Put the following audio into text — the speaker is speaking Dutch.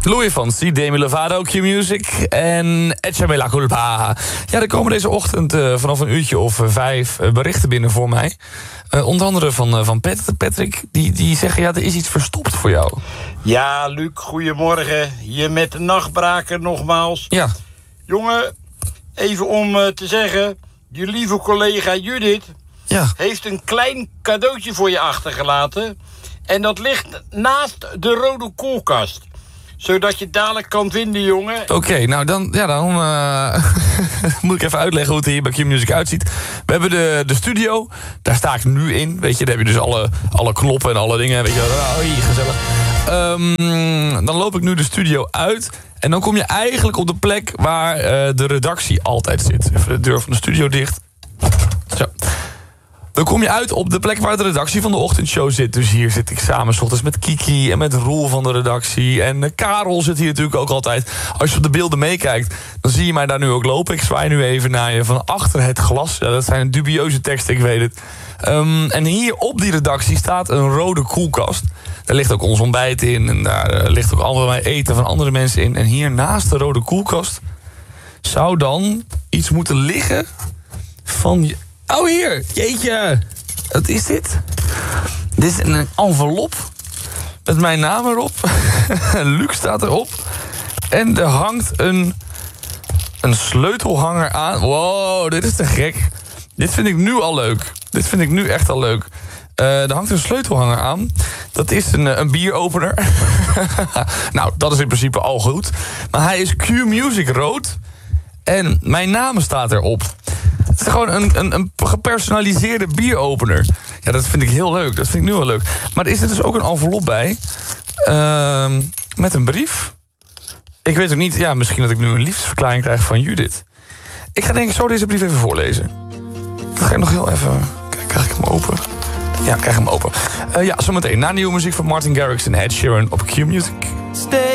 Louis van C, Demi Lovato, Q-Music en Échame la culpa. Ja, er komen deze ochtend vanaf een uurtje of 5 berichten binnen voor mij. Onder andere van Patrick, die zeggen, ja, er is iets verstopt voor jou. Ja, Luc, goedemorgen. Hier met de nachtbraker nogmaals. Ja. Jongen, even om te zeggen, je lieve collega Judith heeft een klein cadeautje voor je achtergelaten. En dat ligt naast de rode koelkast. Zodat je het dadelijk kan vinden, jongen. Oké, nou dan moet ik even uitleggen hoe het er hier bij Q-Music uitziet. We hebben de studio, daar sta ik nu in. Weet je, daar heb je dus alle knoppen en alle dingen. Weet je, hier, gezellig. Dan loop ik nu de studio uit. En dan kom je eigenlijk op de plek waar de redactie altijd zit. Even de deur van de studio dicht. Zo. Dan kom je uit op de plek waar de redactie van de ochtendshow zit. Dus hier zit ik samen 's ochtends met Kiki en met Roel van de redactie. En Karel zit hier natuurlijk ook altijd. Als je op de beelden meekijkt, dan zie je mij daar nu ook lopen. Ik zwaai nu even naar je van achter het glas. Ja, dat zijn dubieuze teksten, ik weet het. En hier op die redactie staat een rode koelkast. Daar ligt ook ons ontbijt in. En daar ligt ook allerlei eten van andere mensen in. En hier naast de rode koelkast zou dan iets moeten liggen van... Oh, hier. Jeetje. Wat is dit? Dit is een envelop met mijn naam erop. Luc staat erop. En er hangt een sleutelhanger aan. Wow, dit is te gek. Dit vind ik nu al leuk. Dit vind ik nu echt al leuk. Er hangt een sleutelhanger aan. Dat is een bieropener. Nou, dat is in principe al goed. Maar hij is Q-Music rood. En mijn naam staat erop. Het is gewoon een gepersonaliseerde bieropener. Ja, dat vind ik heel leuk. Dat vind ik nu wel leuk. Maar er is er dus ook een envelop bij. Met een brief. Ik weet ook niet, ja, misschien dat ik nu een liefdesverklaring krijg van Judith. Ik ga denk ik zo deze brief even voorlezen. Dan ga ik nog heel even... Kijk, krijg ik hem open? Ja, krijg hem open. Ja, zometeen na nieuwe muziek van Martin Garrix en Ed Sheeran op Q-Music.